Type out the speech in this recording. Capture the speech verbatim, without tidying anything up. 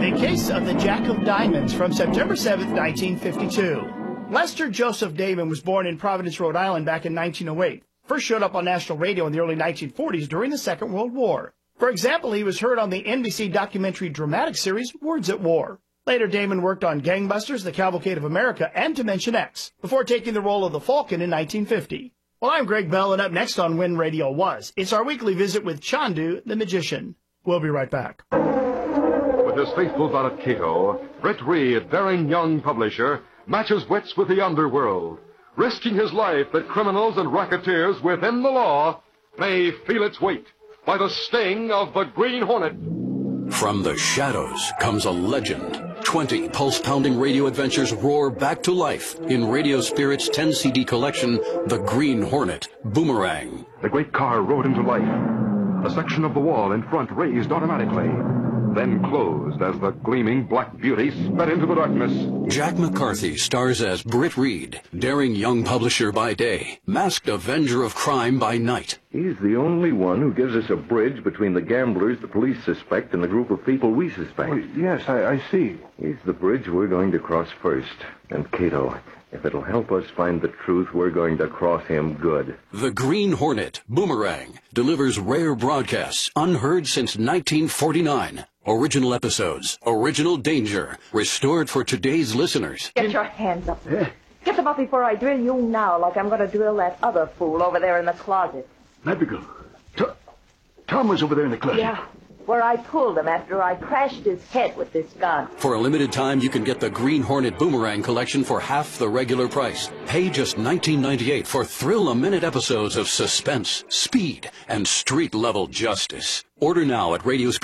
A Case of the Jack of Diamonds from September seventh, nineteen fifty-two. Lester Joseph Damon was born in Providence, Rhode Island back in nineteen oh eight. First showed up on national radio in the early nineteen forties during the Second World War. For example, he was heard on the N B C documentary dramatic series Words at War. Later, Damon worked on Gangbusters, The Cavalcade of America, and Dimension X, before taking the role of the Falcon in nineteen fifty. Well, I'm Greg Bell, and up next on When Radio Was, it's our weekly visit with Chandu, the magician. We'll be right back. With his faithful valet Cato, Britt Reed, daring young publisher, matches wits with the underworld, risking his life that criminals and racketeers within the law may feel its weight by the sting of the Green Hornet. From the shadows comes a legend. Twenty pulse-pounding radio adventures roar back to life in Radio Spirit's ten C D collection, The Green Hornet Boomerang. The great car rode into life. A section of the wall in front raised automatically, then closed as the gleaming black beauty sped into the darkness. Jack McCarthy stars as Britt Reed, daring young publisher by day, masked avenger of crime by night. He's the only one who gives us a bridge between the gamblers the police suspect and the group of people we suspect. Oh, yes, I, I see. He's the bridge we're going to cross first. And Cato, if it'll help us find the truth, we're going to cross him good. The Green Hornet Boomerang delivers rare broadcasts unheard since nineteen forty-nine. Original episodes, original danger, restored for today's listeners. Get your hands up. Eh? Get them up before I drill you now, like I'm going to drill that other fool over there in the closet. Abigail, Tom, Tom was over there in the closet. Yeah, where I pulled him after I crashed his head with this gun. For a limited time, you can get the Green Hornet Boomerang collection for half the regular price. Pay just nineteen ninety-eight for thrill-a-minute episodes of suspense, speed, and street-level justice. Order now at Radio